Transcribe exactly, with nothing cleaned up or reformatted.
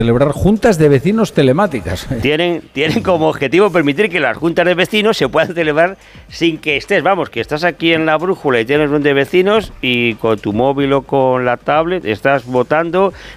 celebrar juntas de vecinos telemáticas. Tienen, tienen como objetivo permitir que las juntas de vecinos se puedan celebrar sin que estés, vamos, que estás aquí en la brújula y tienes un de vecinos y con tu móvil o con la tablet estás votando